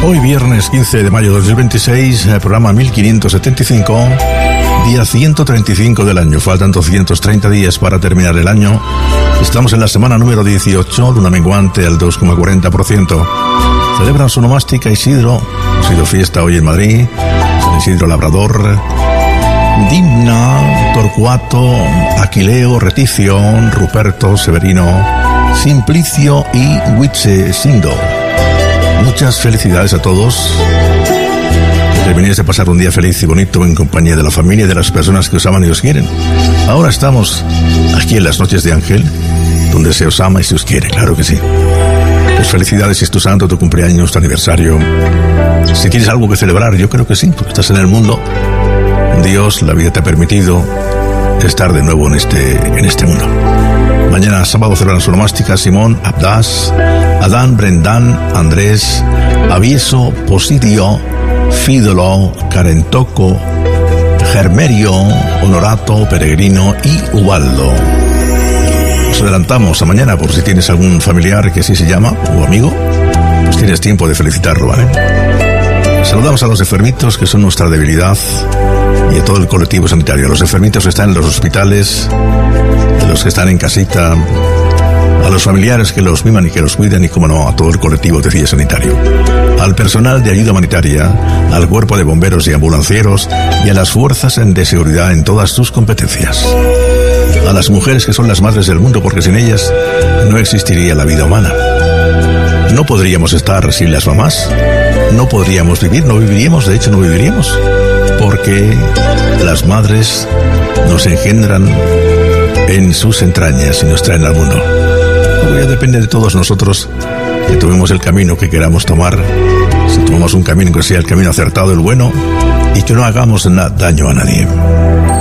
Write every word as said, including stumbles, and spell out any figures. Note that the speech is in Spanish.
Hoy viernes quince de mayo de dos mil veintiséis, programa mil quinientos setenta y cinco, día ciento treinta y cinco del año. Faltan doscientos treinta días para terminar el año. Estamos en la semana número dieciocho, luna menguante al dos coma cuarenta por ciento. Celebran su nomástica Isidro, ha sido fiesta hoy en Madrid, San Isidro Labrador, Dimna, Torcuato, Aquileo, Reticio, Ruperto, Severino, Simplicio y Huitzilindo. Muchas felicidades a todos. Terminéis de pasar un día feliz y bonito en compañía de la familia y de las personas que os aman y os quieren. Ahora estamos aquí en las noches de Ángel, donde se os ama y se os quiere, claro que sí. Pues felicidades si es tu santo, tu cumpleaños, tu aniversario. Si tienes algo que celebrar, yo creo que sí, porque estás en el mundo. Dios, la vida te ha permitido estar de nuevo en este, en este mundo. Mañana sábado celebran su nomástica Simón, Abdas, Adán, Brendan, Andrés, Avieso, Posidio, Fídolo, Carentoco, Germerio, Honorato, Peregrino y Ubaldo. Nos adelantamos a mañana por si tienes algún familiar que así se llama o amigo, pues tienes tiempo de felicitarlo, ¿vale? Saludamos a los enfermitos, que son nuestra debilidad, y a todo el colectivo sanitario. A los enfermitos que están en los hospitales, a los que están en casita, a los familiares que los miman y que los cuidan, y, como no, a todo el colectivo de C I E sanitario. Al personal de ayuda humanitaria, al cuerpo de bomberos y ambulancieros, y a las fuerzas de seguridad en todas sus competencias. A las mujeres que son las madres del mundo, porque sin ellas no existiría la vida humana. No podríamos estar sin las mamás. No podríamos vivir, no viviríamos, de hecho no viviríamos, porque las madres nos engendran en sus entrañas y nos traen al mundo. Luego ya depende de todos nosotros que tomemos el camino que queramos tomar. Si tomamos un camino que sea el camino acertado, el bueno, y que no hagamos daño a nadie.